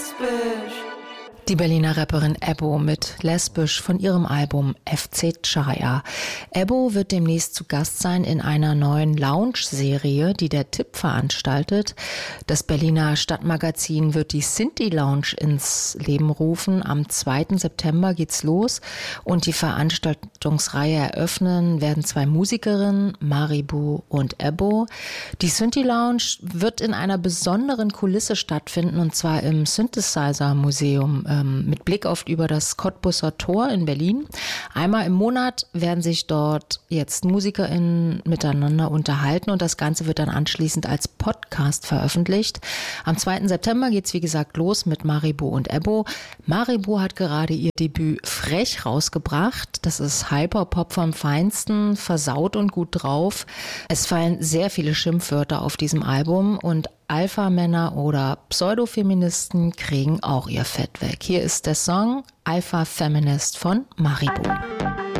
lesbisch. Die Berliner Rapperin Ebbo mit Lesbisch von ihrem Album FC Chaya. Ebbo wird demnächst zu Gast sein in einer neuen Lounge-Serie, die der Tipp veranstaltet. Das Berliner Stadtmagazin wird die Sinti Lounge ins Leben rufen. Am 2. September geht's los und die Veranstaltungsreihe eröffnen werden zwei Musikerinnen, Maribu und Ebbo. Die Sinti Lounge wird in einer besonderen Kulisse stattfinden, und zwar im Synthesizer Museum mit Blick auf über das Cottbusser Tor in Berlin. Einmal im Monat werden sich dort jetzt MusikerInnen miteinander unterhalten und das Ganze wird dann anschließend als Podcast veröffentlicht. Am 2. September geht's wie gesagt los mit Maribu und Ebbo. Maribu hat gerade ihr Debüt Frech rausgebracht. Das ist Hyperpop vom Feinsten, versaut und gut drauf. Es fallen sehr viele Schimpfwörter auf diesem Album und Alpha-Männer oder Pseudofeministen kriegen auch ihr Fett weg. Hier ist der Song Alpha Feminist von Maribu.